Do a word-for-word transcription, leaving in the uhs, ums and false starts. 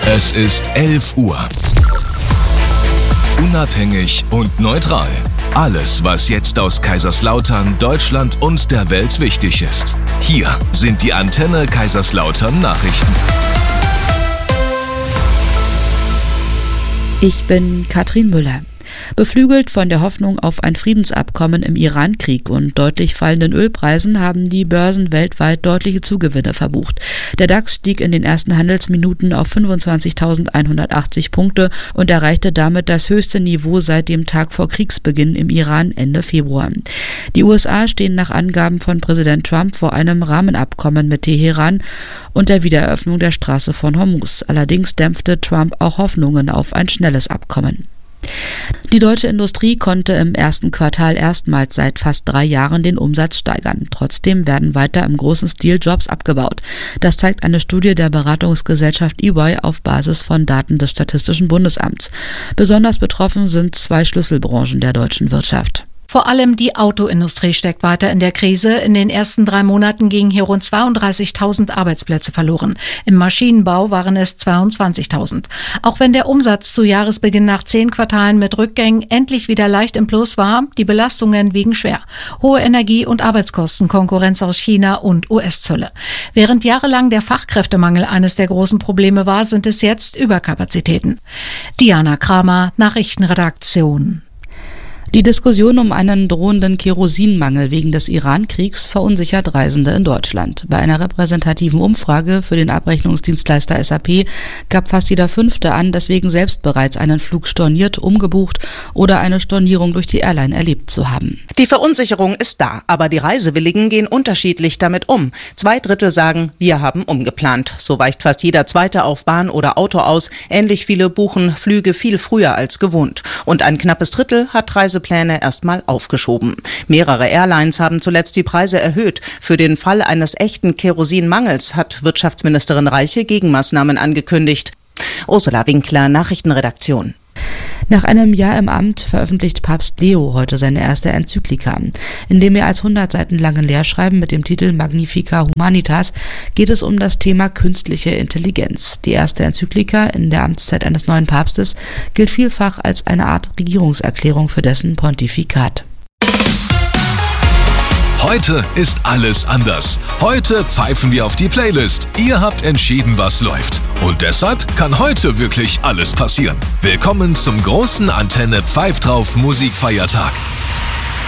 Es ist elf Uhr. Unabhängig und neutral. Alles, was jetzt aus Kaiserslautern, Deutschland und der Welt wichtig ist. Hier sind die Antenne Kaiserslautern Nachrichten. Ich bin Katrin Müller. Beflügelt von der Hoffnung auf ein Friedensabkommen im Iran-Krieg und deutlich fallenden Ölpreisen haben die Börsen weltweit deutliche Zugewinne verbucht. Der DAX stieg in den ersten Handelsminuten auf fünfundzwanzigtausendeinhundertachtzig Punkte und erreichte damit das höchste Niveau seit dem Tag vor Kriegsbeginn im Iran Ende Februar. Die U S A stehen nach Angaben von Präsident Trump vor einem Rahmenabkommen mit Teheran und der Wiedereröffnung der Straße von Hormuz. Allerdings dämpfte Trump auch Hoffnungen auf ein schnelles Abkommen. Die deutsche Industrie konnte im ersten Quartal erstmals seit fast drei Jahren den Umsatz steigern. Trotzdem werden weiter im großen Stil Jobs abgebaut. Das zeigt eine Studie der Beratungsgesellschaft E Y auf Basis von Daten des Statistischen Bundesamts. Besonders betroffen sind zwei Schlüsselbranchen der deutschen Wirtschaft. Vor allem die Autoindustrie steckt weiter in der Krise. In den ersten drei Monaten gingen hier rund zweiunddreißigtausend Arbeitsplätze verloren. Im Maschinenbau waren es zweiundzwanzigtausend. Auch wenn der Umsatz zu Jahresbeginn nach zehn Quartalen mit Rückgängen endlich wieder leicht im Plus war, die Belastungen wiegen schwer. Hohe Energie- und Arbeitskosten, Konkurrenz aus China und U S-Zölle. Während jahrelang der Fachkräftemangel eines der großen Probleme war, sind es jetzt Überkapazitäten. Diana Kramer, Nachrichtenredaktion. Die Diskussion um einen drohenden Kerosinmangel wegen des Iran-Kriegs verunsichert Reisende in Deutschland. Bei einer repräsentativen Umfrage für den Abrechnungsdienstleister S A P gab fast jeder Fünfte an, deswegen selbst bereits einen Flug storniert, umgebucht oder eine Stornierung durch die Airline erlebt zu haben. Die Verunsicherung ist da, aber die Reisewilligen gehen unterschiedlich damit um. Zwei Drittel sagen, wir haben umgeplant. So weicht fast jeder Zweite auf Bahn oder Auto aus. Ähnlich viele buchen Flüge viel früher als gewohnt. Und ein knappes Drittel hat Reisepläne erstmal aufgeschoben. Mehrere Airlines haben zuletzt die Preise erhöht. Für den Fall eines echten Kerosinmangels hat Wirtschaftsministerin Reiche Gegenmaßnahmen angekündigt. Ursula Winkler, Nachrichtenredaktion. Nach einem Jahr im Amt veröffentlicht Papst Leo heute seine erste Enzyklika. In dem mehr als hundert Seiten langen Lehrschreiben mit dem Titel Magnificat Humanitas geht es um das Thema künstliche Intelligenz. Die erste Enzyklika in der Amtszeit eines neuen Papstes gilt vielfach als eine Art Regierungserklärung für dessen Pontifikat. Heute ist alles anders. Heute pfeifen wir auf die Playlist. Ihr habt entschieden, was läuft. Und deshalb kann heute wirklich alles passieren. Willkommen zum großen Antenne Pfeif drauf Musikfeiertag.